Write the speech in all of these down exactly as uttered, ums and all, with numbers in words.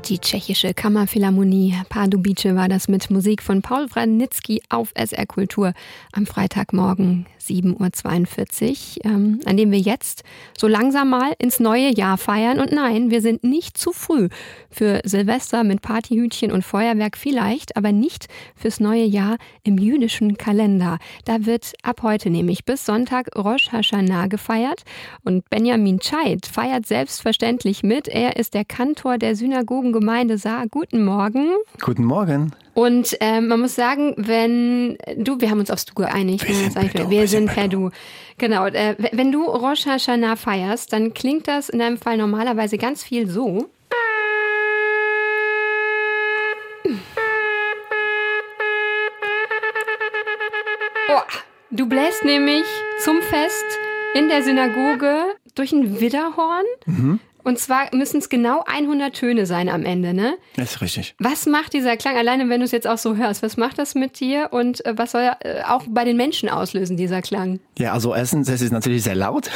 Die tschechische Kammerphilharmonie Pardubice war das mit Musik von Paul Wranitzky auf S R Kultur am Freitagmorgen sieben Uhr zweiundvierzig, ähm, an dem wir jetzt so langsam mal ins neue Jahr feiern. Und nein, wir sind nicht zu früh für Silvester mit Partyhütchen und Feuerwerk vielleicht, aber nicht fürs neue Jahr im jüdischen Kalender. Da wird ab heute nämlich bis Sonntag Rosh Hashanah gefeiert. Und Benjamin Scheid feiert selbstverständlich mit. Er ist der Kantor der Synagogengemeinde Saar. Guten Morgen. Guten Morgen. Und äh, man muss sagen, wenn du, wir haben uns aufs Du geeinigt, wir ne? sind, Sag ich, per, wir wir sind sind per Du. Genau, äh, wenn du Rosh Hashanah feierst, dann klingt das in deinem Fall normalerweise ganz viel so. Oh, du bläst nämlich zum Fest in der Synagoge durch ein Widderhorn. Mhm. Und zwar müssen es genau hundert Töne sein am Ende, ne? Das ist richtig. Was macht dieser Klang, alleine wenn du es jetzt auch so hörst, was macht das mit dir und äh, was soll er äh, auch bei den Menschen auslösen, dieser Klang? Ja, also erstens, es ist natürlich sehr laut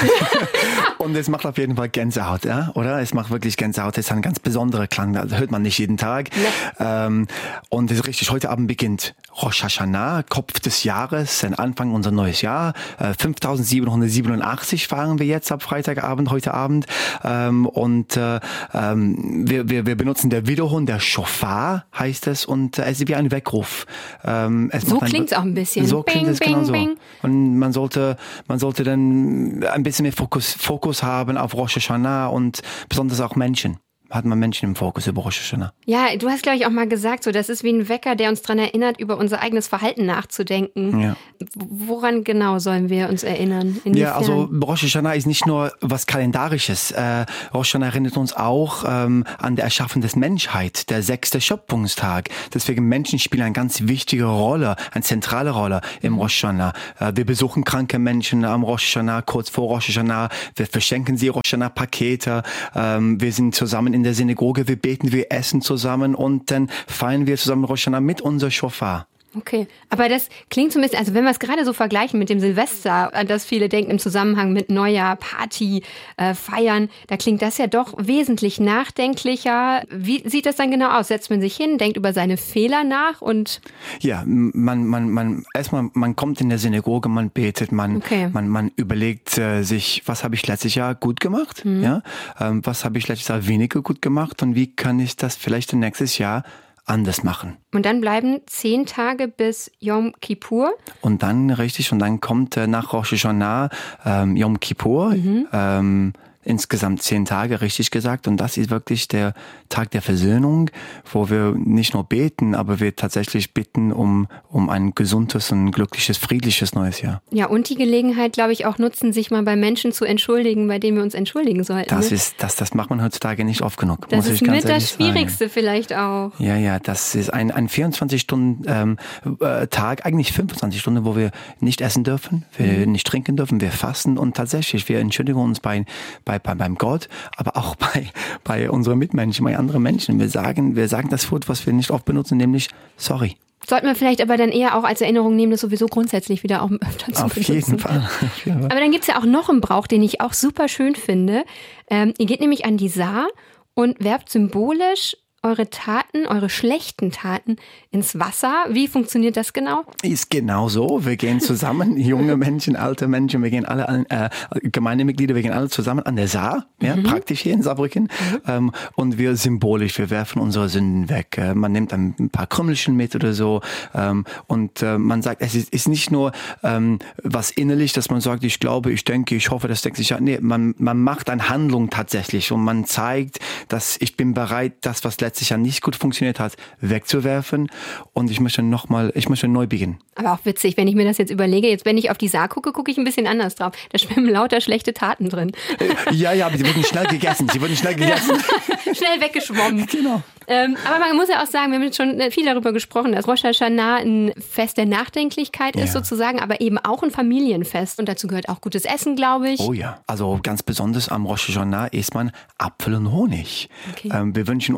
und es macht auf jeden Fall Gänsehaut, ja, oder? Es macht wirklich Gänsehaut, es ist ein ganz besonderer Klang, das hört man nicht jeden Tag. Nee. Ähm, und es ist richtig, heute Abend beginnt Rosh Hashanah, Kopf des Jahres, ein Anfang unser neues Jahr. Äh, fünftausendsiebenhundertsiebenundachtzig fahren wir jetzt ab Freitagabend, heute Abend. Ähm, Und äh, ähm, wir, wir, wir benutzen der Widerhorn, der Shofar heißt es, und äh, es ist wie ein Weckruf. Ähm, es so klingt es auch ein bisschen. So bing, klingt es bing, genau so. Bing. Und man sollte, man sollte dann ein bisschen mehr Fokus, Fokus haben auf Rosh Hashanah und besonders auch Menschen. Hat man Menschen im Fokus über Rosh Hashanah. Ja, du hast, glaube ich, auch mal gesagt, so das ist wie ein Wecker, der uns daran erinnert, über unser eigenes Verhalten nachzudenken. Ja. Woran genau sollen wir uns erinnern? Inwiefern? Ja, also Rosh Hashanah ist nicht nur was Kalendarisches. Äh, Rosh Hashanah erinnert uns auch ähm, an der Erschaffung des Menschheit, der sechste Schöpfungstag. Deswegen Menschen spielen eine ganz wichtige Rolle, eine zentrale Rolle im Rosh Hashanah. Äh, wir besuchen kranke Menschen am Rosh Hashanah, kurz vor Rosh Hashanah. Wir verschenken sie Rosh Hashanah Pakete. Ähm, wir sind zusammen in In der Synagoge, wir beten, wir essen zusammen und dann feiern wir zusammen Rosh Hashanah mit unser Shofar. Okay, aber das klingt so ein bisschen, also wenn wir es gerade so vergleichen mit dem Silvester, an das viele denken im Zusammenhang mit Neujahr, Party, äh, Feiern, da klingt das ja doch wesentlich nachdenklicher. Wie sieht das dann genau aus? Setzt man sich hin, denkt über seine Fehler nach und... Ja, man, man, man, erstmal, man kommt in der Synagoge, man betet, man, okay. man, man überlegt äh, sich, was habe ich letztes Jahr gut gemacht? Mhm. Ja, ähm, was habe ich letztes Jahr weniger gut gemacht und wie kann ich das vielleicht nächstes Jahr anders machen. Und dann bleiben zehn Tage bis Yom Kippur. Und dann, richtig, und dann kommt äh, nach Rosh Hashanah ähm, Yom Kippur, mhm. ähm, insgesamt zehn Tage, richtig gesagt. Und das ist wirklich der Tag der Versöhnung, wo wir nicht nur beten, aber wir tatsächlich bitten um, um ein gesundes und glückliches, friedliches neues Jahr. Ja, und die Gelegenheit, glaube ich, auch nutzen, sich mal bei Menschen zu entschuldigen, bei denen wir uns entschuldigen sollten. Das ne? ist, das, das macht man heutzutage nicht oft genug. Das muss ist ich ganz mit das Schwierigste sagen. Vielleicht auch. Ja, ja, das ist ein, ein vierundzwanzig Stunden ähm, äh, Tag, eigentlich fünfundzwanzig Stunden, wo wir nicht essen dürfen, wir mhm. nicht trinken dürfen, wir fasten und tatsächlich, wir entschuldigen uns bei, bei Bei, beim Gott, aber auch bei, bei unseren Mitmenschen, bei anderen Menschen. Wir sagen, wir sagen das Wort, was wir nicht oft benutzen, nämlich sorry. Sollten wir vielleicht aber dann eher auch als Erinnerung nehmen, das sowieso grundsätzlich wieder auch öfter zu Auf benutzen. Jeden Fall. Auf jeden Fall. Aber dann gibt es ja auch noch einen Brauch, den ich auch super schön finde. Ähm, ihr geht nämlich an die Saar und werft symbolisch eure Taten, eure schlechten Taten ins Wasser. Wie funktioniert das genau? Ist genau so. Wir gehen zusammen, junge Menschen, alte Menschen, wir gehen alle, an, äh, Gemeindemitglieder, wir gehen alle zusammen an der Saar, ja, mhm. praktisch hier in Saarbrücken. Mhm. Ähm, und wir symbolisch, wir werfen unsere Sünden weg. Äh, man nimmt ein paar Krümmelchen mit oder so. Ähm, und äh, man sagt, es ist, ist nicht nur ähm, was innerlich, dass man sagt, ich glaube, ich denke, ich hoffe, das denkt sich ja. Nee, man, man macht eine Handlung tatsächlich und man zeigt, dass ich bin bereit, das, was letztes Jahr nicht gut funktioniert hat, wegzuwerfen. Und ich möchte nochmal, ich möchte neu beginnen. Aber auch witzig, wenn ich mir das jetzt überlege, jetzt wenn ich auf die Saar gucke, gucke ich ein bisschen anders drauf. Da schwimmen lauter schlechte Taten drin. Ja, ja, aber sie wurden schnell gegessen. Sie wurden schnell gegessen. Schnell weggeschwommen. Genau. Ähm, aber man muss ja auch sagen, wir haben jetzt schon viel darüber gesprochen, dass Rosh Hashanah ein Fest der Nachdenklichkeit ist ja. sozusagen, aber eben auch ein Familienfest. Und dazu gehört auch gutes Essen, glaube ich. Oh ja, also ganz besonders am Rosh Hashanah isst man Apfel und Honig. Okay. Ähm, wir wünschen uns, man sagt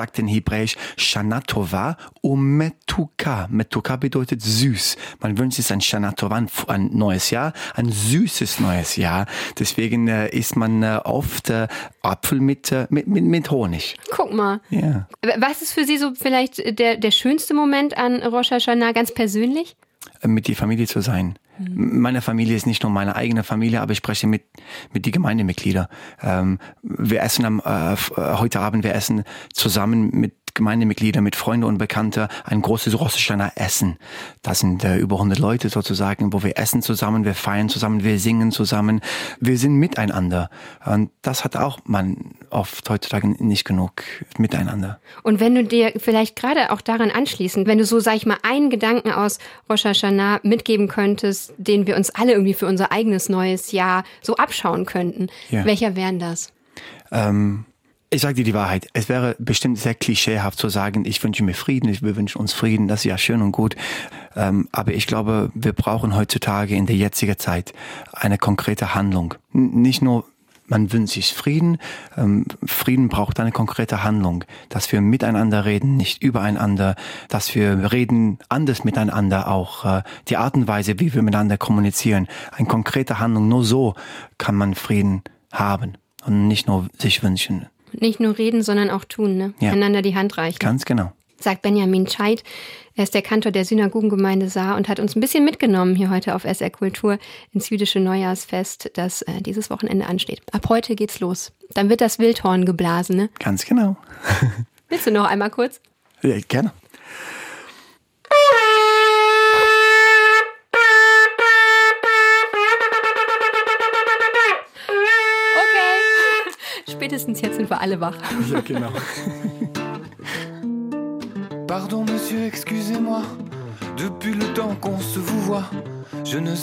sagt in Hebräisch Shana Tova und Metuka. Metuka bedeutet süß. Man wünscht sich ein Shana Tova, ein neues Jahr, ein süßes neues Jahr. Deswegen äh, isst man äh, oft äh, Apfel mit, äh, mit, mit, mit Honig. Guck mal. Ja. Was ist für Sie so vielleicht der, der schönste Moment an Rosh Hashanah, ganz persönlich? Mit der Familie zu sein. Mhm. Meine Familie ist nicht nur meine eigene Familie, aber ich spreche mit, mit den Gemeindemitgliedern. Ähm, wir essen am, äh, heute Abend, wir essen zusammen mit Gemeindemitglieder, mit Freunden und Bekannten ein großes Rosh Hashanah Essen. Das sind äh, über hundert Leute sozusagen, wo wir essen zusammen, wir feiern zusammen, wir singen zusammen, wir sind miteinander. Und das hat auch man oft heutzutage nicht genug miteinander. Und wenn du dir vielleicht gerade auch daran anschließend, wenn du so, sag ich mal, einen Gedanken aus Rosh Hashanah mitgeben könntest, den wir uns alle irgendwie für unser eigenes neues Jahr so abschauen könnten, ja. Welcher wären das? Ähm, Ich sage dir die Wahrheit, es wäre bestimmt sehr klischeehaft zu sagen, ich wünsche mir Frieden, wir wünschen uns Frieden, das ist ja schön und gut. Ähm, aber ich glaube, wir brauchen heutzutage in der jetzigen Zeit eine konkrete Handlung. N- nicht nur, man wünscht sich Frieden, ähm, Frieden braucht eine konkrete Handlung, dass wir miteinander reden, nicht übereinander, dass wir reden anders miteinander auch, äh, die Art und Weise, wie wir miteinander kommunizieren. Eine konkrete Handlung, nur so kann man Frieden haben und nicht nur sich wünschen. Nicht nur reden, sondern auch tun, ne? Ja. Einander die Hand reichen. Ganz genau. Sagt Benjamin Scheidt. Er ist der Kantor der Synagogengemeinde Saar und hat uns ein bisschen mitgenommen hier heute auf S R Kultur ins jüdische Neujahrsfest, das äh, dieses Wochenende ansteht. Ab heute geht's los. Dann wird das Wildhorn geblasen, ne? Ganz genau. Willst du noch einmal kurz? Ja, gerne. Spätestens jetzt sind wir alle wach. Ja, genau. Pardon, monsieur, excusez-moi. Depuis le temps qu'on se vous voit, je ne